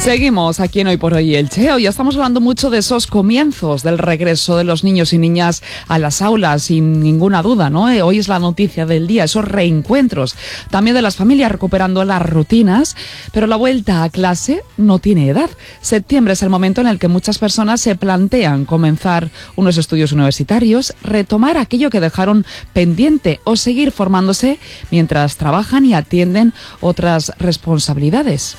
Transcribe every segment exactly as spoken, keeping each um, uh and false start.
Seguimos aquí en Hoy por Hoy Elche. Hoy estamos hablando mucho de esos comienzos del regreso de los niños y niñas a las aulas, sin ninguna duda, ¿no? Eh, hoy es la noticia del día, esos reencuentros. También de las familias recuperando las rutinas, pero la vuelta a clase no tiene edad. Septiembre es el momento en el que muchas personas se plantean comenzar unos estudios universitarios, retomar aquello que dejaron pendiente o seguir formándose mientras trabajan y atienden otras responsabilidades.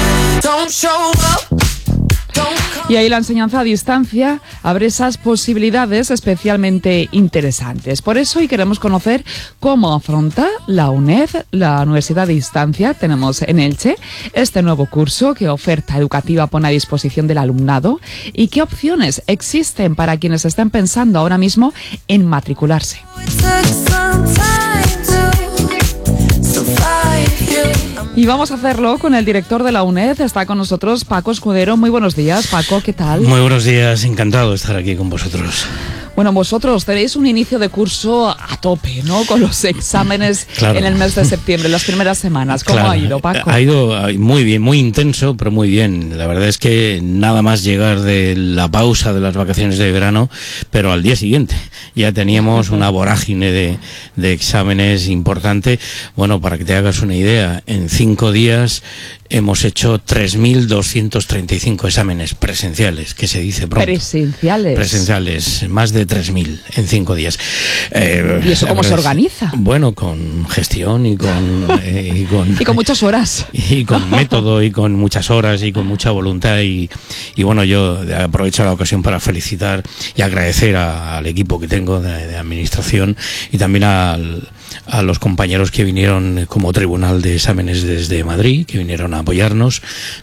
Y ahí la enseñanza a distancia abre esas posibilidades especialmente interesantes. Por eso hoy queremos conocer cómo afronta la UNED, la Universidad de Distancia, tenemos en Elche, este nuevo curso, qué oferta educativa pone a disposición del alumnado y qué opciones existen para quienes estén pensando ahora mismo en matricularse. Y vamos a hacerlo con el director de la UNED. Está con nosotros Paco Escudero. Muy buenos días, Paco, ¿qué tal? Muy buenos días, encantado de estar aquí con vosotros. Bueno, vosotros tenéis un inicio de curso a tope, ¿no? Con los exámenes claro. En el mes de septiembre, las primeras semanas. ¿Cómo claro. ha ido, Paco? Ha ido muy bien, muy intenso, pero muy bien. La verdad es que nada más llegar de la pausa de las vacaciones de verano, pero al día siguiente ya teníamos una vorágine de, de exámenes importante. Bueno, para que te hagas una idea, en cinco días hemos hecho tres mil doscientos treinta y cinco exámenes presenciales, que se dice pronto. Presenciales. Presenciales, más de tres mil en cinco días. Eh, ¿Y eso cómo se organiza? Bueno, con gestión y con... Eh, y, con y con muchas horas. Y con método y con muchas horas y con mucha voluntad. Y, y bueno, yo aprovecho la ocasión para felicitar y agradecer a, al equipo que tengo de, de administración y también al... a los compañeros que vinieron como tribunal de exámenes desde Madrid, que vinieron a apoyarnos.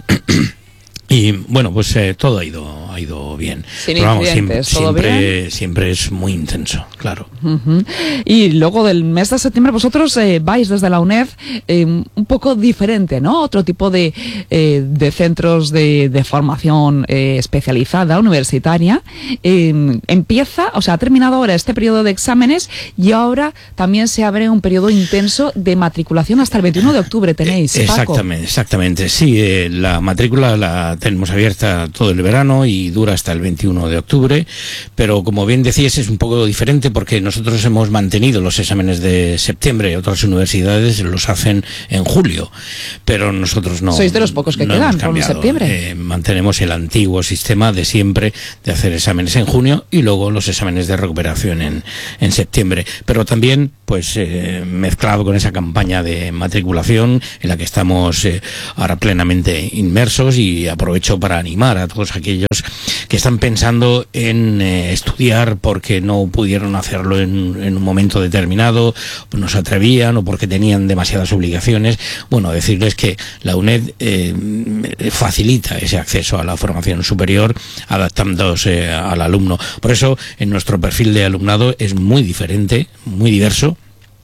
Y bueno, pues eh, todo ha ido ha ido bien. Sin Pero vamos, siempre, ¿todo siempre, bien? siempre es muy intenso, claro. Uh-huh. Y luego del mes de septiembre vosotros eh, vais desde la UNED eh, un poco diferente, ¿no? Otro tipo de, eh, de centros de, de formación eh, especializada, universitaria. Eh, empieza, o sea, ha terminado ahora este periodo de exámenes y ahora también se abre un periodo intenso de matriculación hasta el veintiuno de octubre, tenéis, eh, Paco. Exactamente, exactamente. Sí, eh, la matrícula la tenemos abierta todo el verano y dura hasta el veintiuno de octubre, pero como bien decías es un poco diferente porque nosotros hemos mantenido los exámenes de septiembre, otras universidades los hacen en julio, pero nosotros no. Sois de los pocos que no quedan con septiembre. Eh, mantenemos el antiguo sistema de siempre de hacer exámenes en junio y luego los exámenes de recuperación en, en septiembre, pero también pues eh, mezclado con esa campaña de matriculación en la que estamos eh, ahora plenamente inmersos. Y aprovecho para animar a todos aquellos que están pensando en eh, estudiar porque no pudieron hacerlo en, en un momento determinado, no se atrevían o porque tenían demasiadas obligaciones. Bueno, decirles que la UNED eh, facilita ese acceso a la formación superior adaptándose al alumno. Por eso en nuestro perfil de alumnado es muy diferente, muy diverso.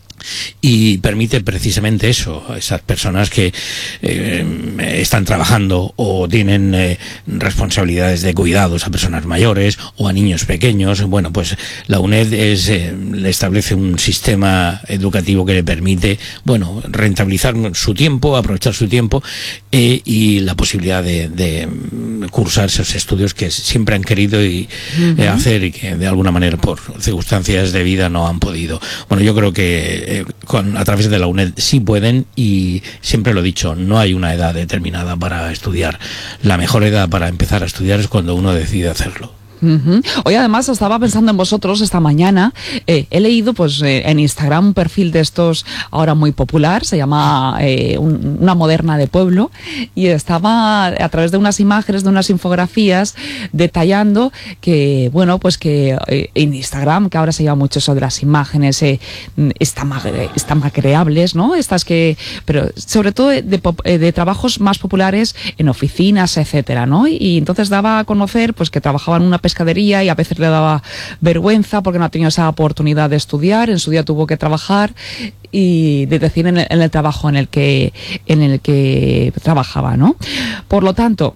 Y permite precisamente eso, a esas personas que eh, están trabajando o tienen eh, responsabilidades de cuidados a personas mayores o a niños pequeños. Bueno, pues la UNED es, eh, le establece un sistema educativo que le permite, bueno, rentabilizar su tiempo, aprovechar su tiempo eh, y la posibilidad de, de cursar esos estudios que siempre han querido y, uh-huh. eh, hacer y que de alguna manera por circunstancias de vida no han podido. Bueno, yo creo que Eh, con, a través de la UNED sí pueden y siempre lo he dicho, no hay una edad determinada para estudiar. La mejor edad para empezar a estudiar es cuando uno decide hacerlo. Uh-huh. Hoy además estaba pensando en vosotros esta mañana, eh, he leído pues eh, en Instagram un perfil de estos ahora muy popular, se llama eh, un, una moderna de pueblo, y estaba a través de unas imágenes, de unas infografías detallando que bueno pues que eh, en Instagram, que ahora se lleva mucho eso de las imágenes eh, instagrammables, ¿no? Estas que, pero sobre todo de, de, de trabajos más populares en oficinas, etcétera, ¿no? Y, y entonces daba a conocer pues que trabajaban en una pescadería y a veces le daba vergüenza porque no tenía esa oportunidad de estudiar, en su día tuvo que trabajar y de decir en el, en el trabajo en el que en el que trabajaba, ¿no? Por lo tanto,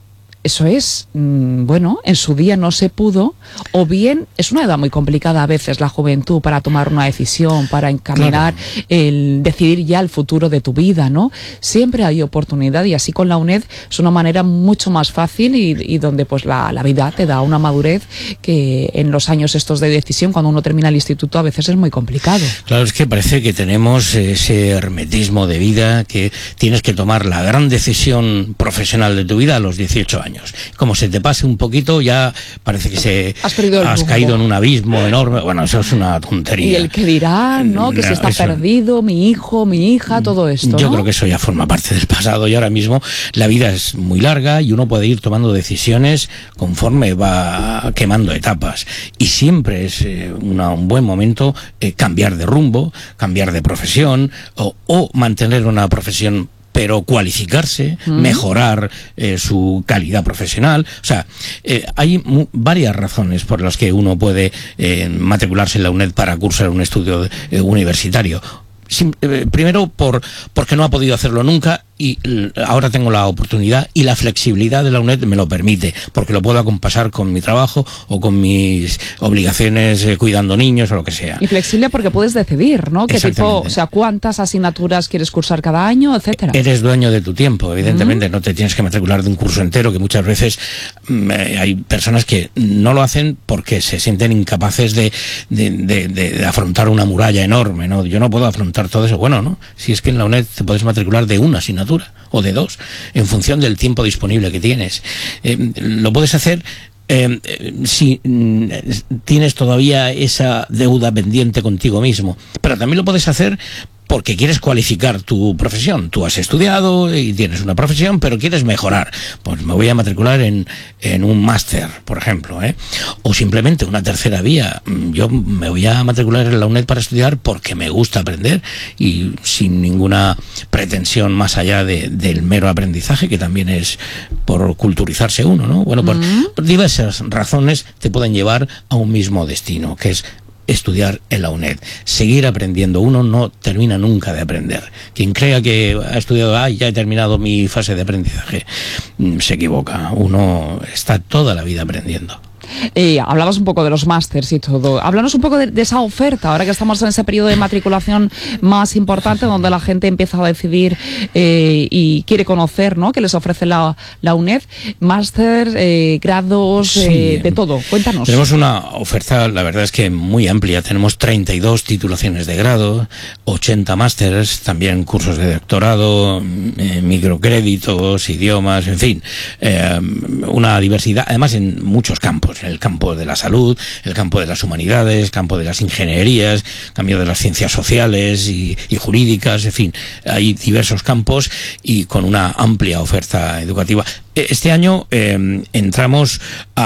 eso es, mmm, bueno, en su día no se pudo, o bien es una edad muy complicada a veces la juventud para tomar una decisión, para encaminar, claro, el decidir ya el futuro de tu vida, ¿no? Siempre hay oportunidad, y así con la UNED es una manera mucho más fácil y, y donde pues la, la vida te da una madurez que en los años estos de decisión, cuando uno termina el instituto, a veces es muy complicado. Claro, es que parece que tenemos ese hermetismo de vida, que tienes que tomar la gran decisión profesional de tu vida a los dieciocho años. Como se te pase un poquito, ya parece que se has, perdido el has rumbo. caído en un abismo enorme. Bueno, eso es una tontería. Y el que dirá, ¿no? Que no, si está eso... perdido, mi hijo, mi hija, todo esto, Yo ¿no? creo que eso ya forma parte del pasado, y ahora mismo la vida es muy larga y uno puede ir tomando decisiones conforme va quemando etapas. Y siempre es eh, una, un buen momento eh, cambiar de rumbo, cambiar de profesión, o, o mantener una profesión pero cualificarse, mm. mejorar eh, su calidad profesional. O sea, eh, hay varias razones por las que uno puede eh, matricularse en la UNED para cursar un estudio eh, universitario. Sim, eh, primero por porque no ha podido hacerlo nunca, y ahora tengo la oportunidad, y la flexibilidad de la UNED me lo permite, porque lo puedo acompasar con mi trabajo o con mis obligaciones eh, cuidando niños o lo que sea. Y flexible porque puedes decidir, ¿no? Qué tipo, o sea, cuántas asignaturas quieres cursar cada año, etcétera. Eres dueño de tu tiempo, evidentemente. Mm. No te tienes que matricular de un curso entero, que muchas veces eh, hay personas que no lo hacen porque se sienten incapaces de, de, de, de, de afrontar una muralla enorme, ¿no? Yo no puedo afrontar todo eso. Bueno, ¿no? Si es que en la UNED te puedes matricular de una asignatura o de dos, en función del tiempo disponible que tienes. Eh, lo puedes hacer eh, si mm, tienes todavía esa deuda pendiente contigo mismo, pero también lo puedes hacer porque quieres cualificar tu profesión. Tú has estudiado y tienes una profesión, pero quieres mejorar. Pues me voy a matricular en, en un máster, por ejemplo, ¿eh? O simplemente una tercera vía. Yo me voy a matricular en la UNED para estudiar porque me gusta aprender, y sin ninguna pretensión más allá de, del mero aprendizaje, que también es por culturizarse uno, ¿no? Bueno, por, mm. por diversas razones te pueden llevar a un mismo destino, que es estudiar en la UNED, seguir aprendiendo. Uno no termina nunca de aprender. Quien crea que ha estudiado, ah, ya he terminado mi fase de aprendizaje, se equivoca. Uno está toda la vida aprendiendo. Eh, hablabas un poco de los másters y todo. Háblanos un poco de, de esa oferta, ahora que estamos en ese periodo de matriculación más importante, donde la gente empieza a decidir eh, y quiere conocer, ¿no?, que les ofrece la, la UNED. Máster, eh, grados, sí, eh, de todo. Cuéntanos. Tenemos una oferta, la verdad es que muy amplia. Tenemos treinta y dos titulaciones de grado, ochenta másters, también cursos de doctorado, eh, microcréditos, idiomas, en fin, eh, una diversidad, además en muchos campos. En el campo de la salud, el campo de las humanidades, el campo de las ingenierías, cambio de las ciencias sociales y, y jurídicas, en fin, hay diversos campos y con una amplia oferta educativa. Este año eh, entramos a